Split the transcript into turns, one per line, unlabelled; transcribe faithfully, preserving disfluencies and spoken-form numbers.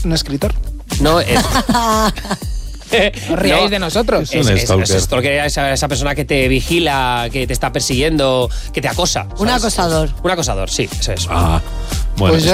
un escritor.
No, es...
No ríais
No,
de nosotros.
Es, es,
stalker.
es stalker, esa, esa persona que te vigila, que te está persiguiendo, que te acosa. ¿sabes?
Un acosador.
Un acosador, sí, eso es.
Ah, bueno.
Pues ya